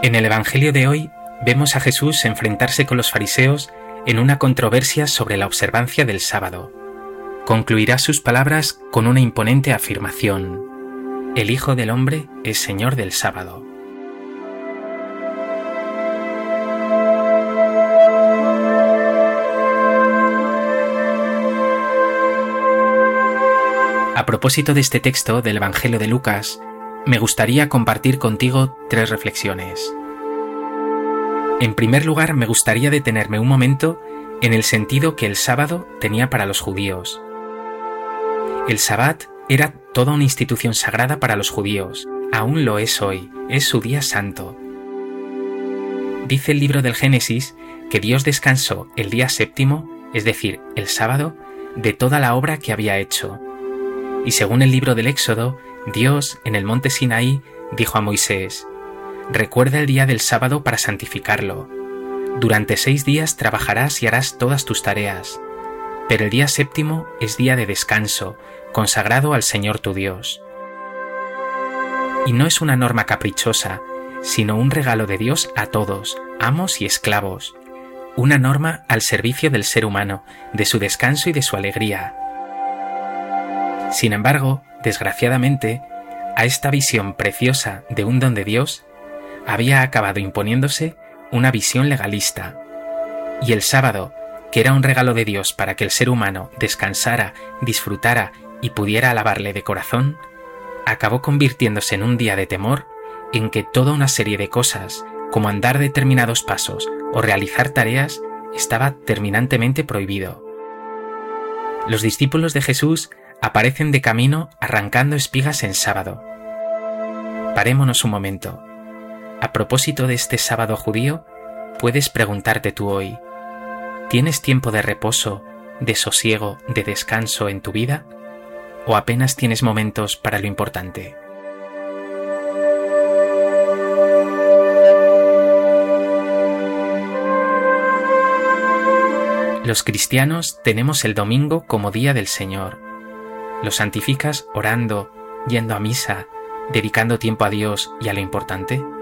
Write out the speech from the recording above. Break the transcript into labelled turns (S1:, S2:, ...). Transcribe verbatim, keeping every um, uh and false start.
S1: En el Evangelio de hoy vemos a Jesús enfrentarse con los fariseos en una controversia sobre la observancia del sábado. Concluirá sus palabras con una imponente afirmación: el Hijo del Hombre es Señor del sábado. A propósito de este texto del Evangelio de Lucas, me gustaría compartir contigo tres reflexiones. En primer lugar, me gustaría detenerme un momento en el sentido que el sábado tenía para los judíos. El Sabbat era toda una institución sagrada para los judíos, aún lo es hoy, es su día santo. Dice el libro del Génesis que Dios descansó el día séptimo, es decir, el sábado, de toda la obra que había hecho. Y según el libro del Éxodo, Dios, en el monte Sinaí, dijo a Moisés: «Recuerda el día del sábado para santificarlo. Durante seis días trabajarás y harás todas tus tareas, pero el día séptimo es día de descanso, consagrado al Señor tu Dios». Y no es una norma caprichosa, sino un regalo de Dios a todos, amos y esclavos. Una norma al servicio del ser humano, de su descanso y de su alegría. Sin embargo, desgraciadamente, a esta visión preciosa de un don de Dios había acabado imponiéndose una visión legalista. Y el sábado, que era un regalo de Dios para que el ser humano descansara, disfrutara y pudiera alabarle de corazón, acabó convirtiéndose en un día de temor en que toda una serie de cosas, como andar determinados pasos o realizar tareas, estaba terminantemente prohibido. Los discípulos de Jesús aparecen de camino arrancando espigas en sábado. Parémonos un momento. A propósito de este sábado judío, puedes preguntarte tú hoy: ¿tienes tiempo de reposo, de sosiego, de descanso en tu vida? ¿O apenas tienes momentos para lo importante? Los cristianos tenemos el domingo como día del Señor. ¿Lo santificas orando, yendo a misa, dedicando tiempo a Dios y a lo importante?